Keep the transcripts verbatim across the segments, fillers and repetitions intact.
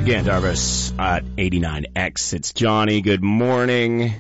Gant Darvis at eighty-nine X. It's Johnny. Good morning.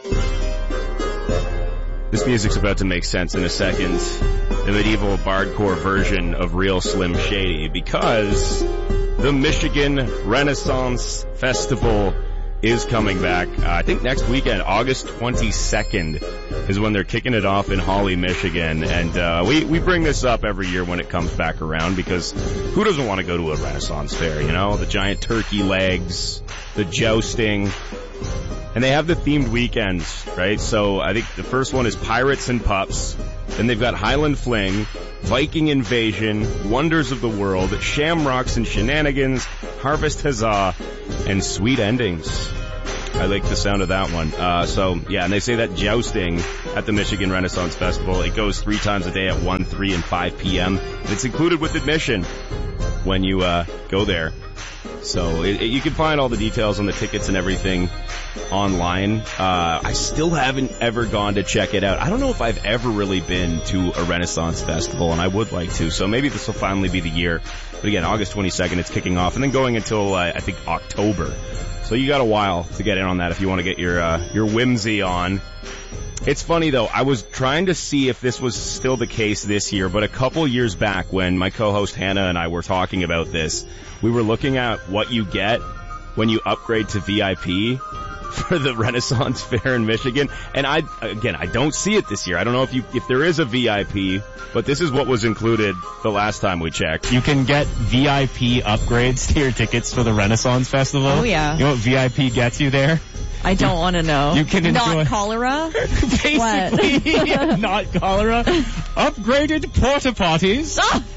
This music's about to make sense in a second. The medieval bardcore version of Real Slim Shady, because the Michigan Renaissance Festival is coming back. Uh, I think next weekend, August twenty-second, is when they're kicking it off in Holly, Michigan. And uh, we, we bring this up every year when it comes back around, because who doesn't want to go to a Renaissance fair, you know? The giant turkey legs, the jousting. And they have the themed weekends, right? So I think the first one is Pirates and Pups. Then they've got Highland Fling, Viking Invasion, Wonders of the World, Shamrocks and Shenanigans, Harvest Huzzah, and Sweet Endings. I like the sound of that one. Uh, so, yeah, and they say that jousting at the Michigan Renaissance Festival, it goes three times a day at one, three, and five p.m. It's included with admission when you uh, go there. So it, it, you can find all the details on the tickets and everything online. Uh, I still haven't ever gone to check it out. I don't know if I've ever really been to a Renaissance festival, and I would like to. So maybe this will finally be the year. But again, August twenty-second, it's kicking off, and then going until, uh, I think, October. So you got a while to get in on that if you want to get your uh, your whimsy on. It's funny, though. I was trying to see if this was still the case this year, but a couple years back when my co-host Hannah and I were talking about this, we were looking at what you get when you upgrade to V I P for the Renaissance Fair in Michigan. And I, again, I don't see it this year. I don't know if you, if there is a V I P, but this is what was included the last time we checked. You can get V I P upgrades to your tickets for the Renaissance Festival. Oh, yeah. You know what V I P gets you there? I don't want to know. You can enjoy. Not cholera? Basically, not cholera. Upgraded porta potties.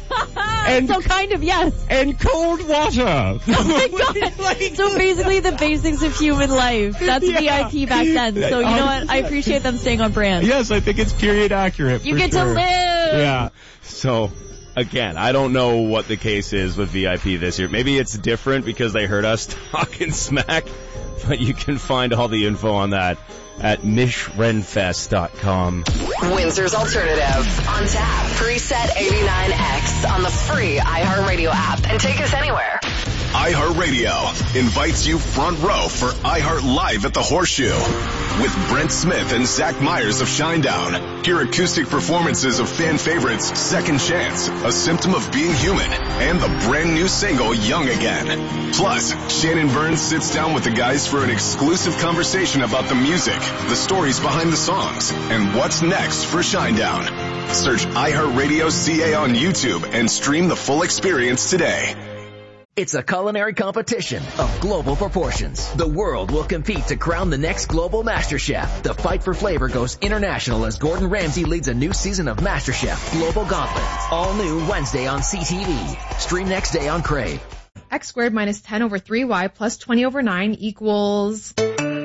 and so kind of, yes. And cold water. Oh my god. Like, so basically the basics of human life. That's yeah. V I P back then. So you know what? I appreciate them staying on brand. Yes, I think it's period accurate. You for get sure. to live. Yeah. So, again, I don't know what the case is with V I P this year. Maybe it's different because they heard us talking smack. But you can find all the info on that at mish renfest dot com. Windsor's Alternative. On tap. Preset eighty-nine X on the free iHeartRadio app. And take us anywhere. iHeartRadio invites you front row for iHeart Live at the Horseshoe with Brent Smith and Zach Myers of Shinedown. Hear acoustic performances of fan favorites Second Chance, A Symptom of Being Human, and the brand new single Young Again. Plus, Shannon Burns sits down with the guys for an exclusive conversation about the music, the stories behind the songs, and what's next for Shinedown. Search iHeartRadio C A on YouTube and stream the full experience today. It's a culinary competition of global proportions. The world will compete to crown the next global master chef. The fight for flavor goes international as Gordon Ramsay leads a new season of MasterChef Global Gauntlet. All new Wednesday on C T V. Stream next day on Crave. X squared minus ten over three y plus twenty over nine equals...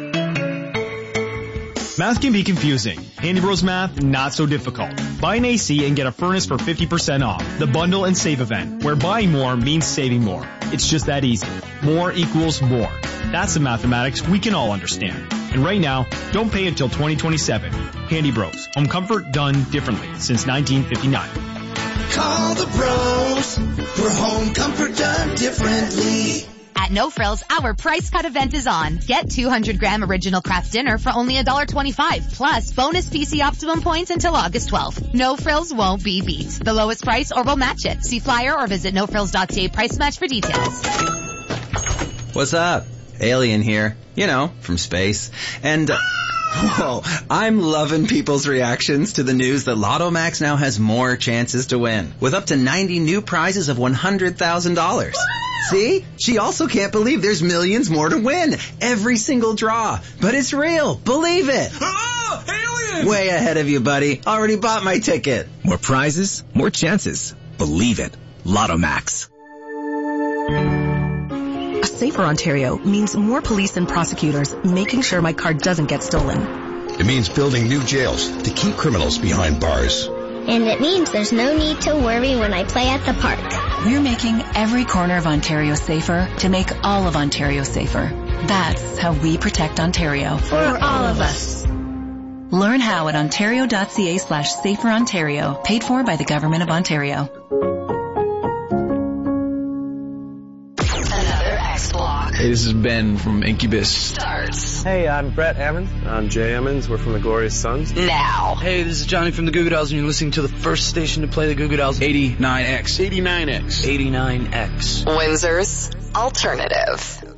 Math can be confusing. Handy Bros Math, not so difficult. Buy an A C and get a furnace for fifty percent off. The Bundle and Save event, where buying more means saving more. It's just that easy. More equals more. That's the mathematics we can all understand. And right now, don't pay until twenty twenty-seven. Handy Bros. Home comfort done differently since nineteen fifty-nine. Call the bros for home comfort done differently. At No Frills, our price cut event is on. Get two hundred gram original craft dinner for only one dollar twenty-five, plus bonus P C Optimum points until August twelfth. No Frills won't be beat. The lowest price or we'll match it. See flyer or visit no frills dot c a price match for details. What's up? Alien here. You know, from space. And... Uh, Whoa, I'm loving people's reactions to the news that Lotto Max now has more chances to win, with up to ninety new prizes of one hundred thousand dollars. See? She also can't believe there's millions more to win. Every single draw. But it's real. Believe it. Oh, alien! Way ahead of you, buddy. Already bought my ticket. More prizes, more chances. Believe it. Lotto Max. A safer Ontario means more police and prosecutors making sure my car doesn't get stolen. It means building new jails to keep criminals behind bars. And it means there's no need to worry when I play at the park. We're making every corner of Ontario safer to make all of Ontario safer. That's how we protect Ontario. For all of us. Learn how at ontario.ca slash safer Ontario. Paid for by the Government of Ontario. Another X Block. Hey, this is Ben from Incubus. Starts Hey, I'm Brett Emmons. I'm Jay Emmons. We're from the Glorious Sons. now. Hey, this is Johnny from the Goo Goo Dolls, and you're listening to the first station to play the Goo Goo Dolls, eighty-nine X. eighty-nine X. eighty-nine X. Windsor's Alternative.